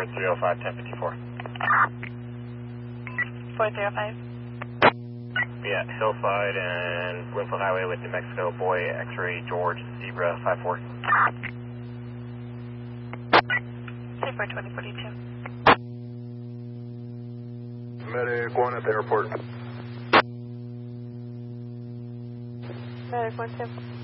4305, 1054. 4305. Yeah, Hillside and Winfield Highway with New Mexico, Boy, X-Ray, George, Zebra, 54. Zebra 2042. Medic 1 at the airport. Medic 1 2.